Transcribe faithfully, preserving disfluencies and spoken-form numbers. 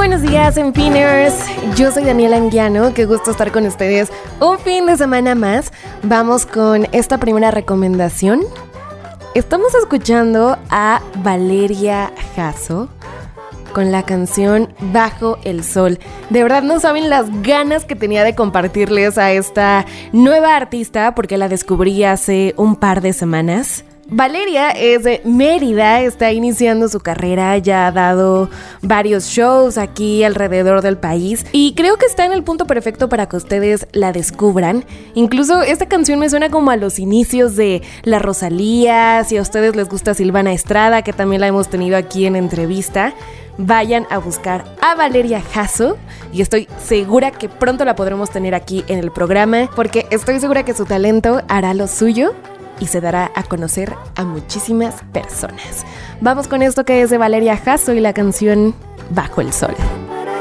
buenos días, Empiners. Yo soy Daniela Anguiano, qué gusto estar con ustedes un fin de semana más. Vamos con esta primera recomendación. Estamos escuchando a Valeria Jasso con la canción Bajo el Sol. De verdad no saben las ganas que tenía de compartirles a esta nueva artista porque la descubrí hace un par de semanas. Valeria es de Mérida, está iniciando su carrera, ya ha dado varios shows aquí alrededor del país y creo que está en el punto perfecto para que ustedes la descubran. Incluso esta canción me suena como a los inicios de La Rosalía. Si a ustedes les gusta Silvana Estrada, que también la hemos tenido aquí en entrevista, vayan a buscar a Valeria Jasso y estoy segura que pronto la podremos tener aquí en el programa porque estoy segura que su talento hará lo suyo y se dará a conocer a muchísimas personas. Vamos con esto que es de Valeria Jasso y la canción Bajo el Sol.